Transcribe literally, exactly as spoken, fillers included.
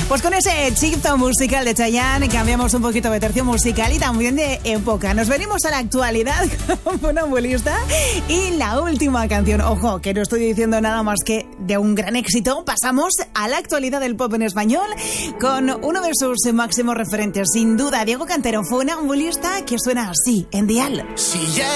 Pues con ese chipto musical de Chayanne cambiamos un poquito de tercio musical y también de época. Nos venimos a la actualidad con Funambulista y la última canción. Ojo, que no estoy diciendo nada más que de un gran éxito. Pasamos a la actualidad del pop en español con uno de sus máximos referentes, sin duda, Diego Cantero, Funambulista, que suena así en Dial. Si